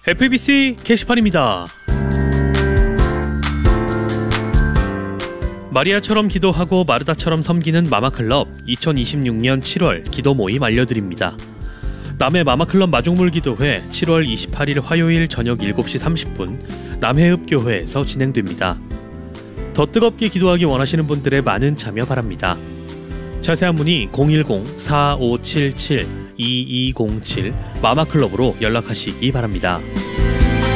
FBC 게시판입니다. 마리아처럼 기도하고 마르다처럼 섬기는 마마클럽 2026년 7월 기도 모임 알려드립니다. 남해 마마클럽 마중물기도회 7월 28일 화요일 저녁 7시 30분 남해읍교회에서 진행됩니다. 더 뜨겁게 기도하기 원하시는 분들의 많은 참여 바랍니다. 자세한 문의 010-4577-2207 마마클럽으로 연락하시기 바랍니다.